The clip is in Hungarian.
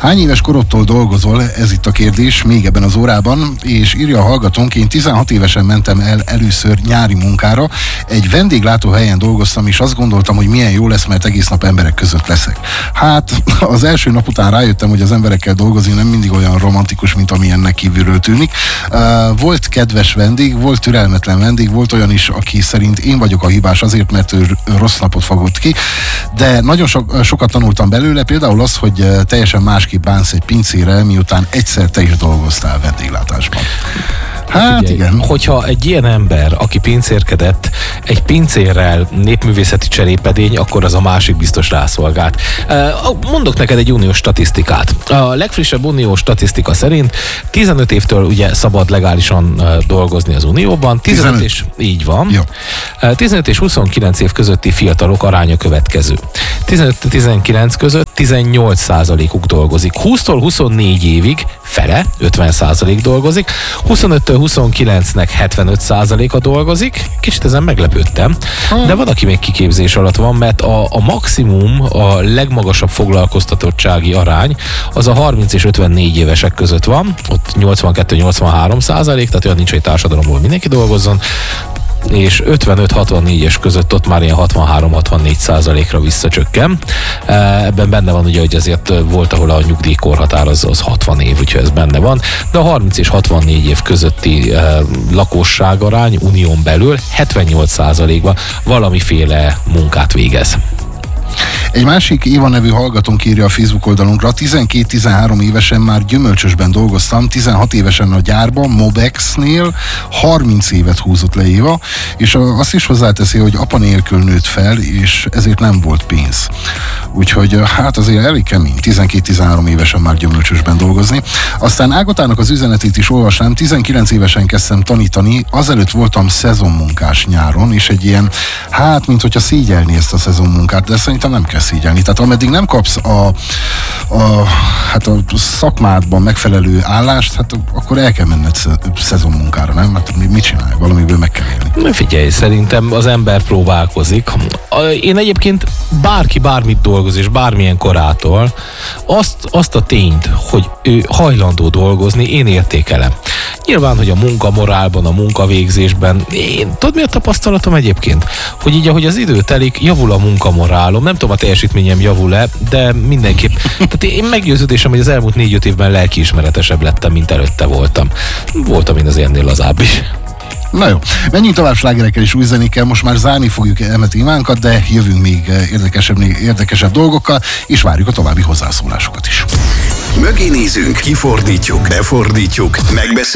Hány éves korodtól dolgozol? Ez itt a kérdés még ebben az órában, és írja a hallgatónk, én 16 évesen mentem el először nyári munkára. Egy vendéglátóhelyen dolgoztam, és azt gondoltam, hogy milyen jó lesz, mert egész nap emberek között leszek. Hát az első nap után rájöttem, hogy az emberekkel dolgozni nem mindig olyan romantikus, mint amilyennek kívülről tűnik. Volt kedves vendég, volt türelmetlen vendég, volt olyan is, aki szerint én vagyok a hibás azért, mert ő rossz napot fogott ki, de nagyon sokat tanultam belőle, például az, hogy teljesen másképp bánsz egy pincére, miután egyszer te is dolgoztál vendéglátásban. Hát figyelj, igen. Hogyha egy ilyen ember, aki pincérkedett, egy pincérrel népművészeti cserépedény, akkor az a másik biztos rászolgált. Mondok neked egy uniós statisztikát. A legfrissebb uniós statisztika szerint 15 évtől ugye szabad legálisan dolgozni az unióban. 15 és így van. Jó. 15 és 29 év közötti fiatalok aránya következő. 15-19 között 18%-uk dolgozik. 20-tól 24 évig fele, 50% dolgozik. 25-től 29-nek 75%-a dolgozik. Kicsit ezen meglepődtem. De van, aki még kiképzés alatt van, mert a maximum, a legmagasabb foglalkoztatottsági arány az a 30 és 54 évesek között van. Ott 82-83%, tehát olyan nincs, hogy társadalomból mindenki dolgozzon. És 55-64-es között ott már ilyen 63-64%-ra visszacsökken. Ebben benne van ugye, hogy azért volt, ahol a nyugdíjkorhatár az 60 év, úgyhogy ez benne van, de a 30 és 64 év közötti lakosságarány unión belül 78%-ban valamiféle munkát végez. Egy másik Éva nevű hallgatónk írja a Facebook oldalunkra, 12-13 évesen már gyümölcsösben dolgoztam, 16 évesen a gyárban, Mobex-nél, 30 évet húzott le Éva, és azt is hozzáteszi, hogy apa nélkül nőtt fel, és ezért nem volt pénz. Úgyhogy hát azért elég kemény, 12-13 évesen már gyümölcsösben dolgozni. Aztán Ágotának az üzenetét is olvasnám, 19 évesen kezdtem tanítani, azelőtt voltam szezonmunkás nyáron, és egy ilyen, hát mint hogyha szégyelni ezt a szezonmunkát, de szerintem nem kell szégyelni. Tehát ameddig nem kapsz a szakmádban megfelelő állást, hát akkor el kell menned szezonmunkára, nem? Hát mit csinálj? Valamiből meg kell élni. Figyelj, szerintem az ember próbálkozik. Én egyébként bárki bármit dolgoz, és bármilyen korától azt a tényt, hogy ő hajlandó dolgozni, én értékelem. Nyilván, hogy a munkamorálban, a munkavégzésben, tudod mi a tapasztalatom egyébként? Hogy így, ahogy az idő telik, javul a munkamorálom, nem tudom, a teljesítményem javul-e, de mindenképp. Tehát én meggyőződésem, hogy az elmúlt 4-5 évben lelkiismeretesebb lettem, mint előtte voltam. Voltam én az ennél lazább is. Na jó, menjünk tovább slágerekkel és új zenékkel, most már zárni fogjuk emet témánkat, de jövünk még érdekesebb dolgokkal, és várjuk a további hozzászólásokat is. Mögé nézünk, kifordítjuk, befordítjuk, megbeszéljük.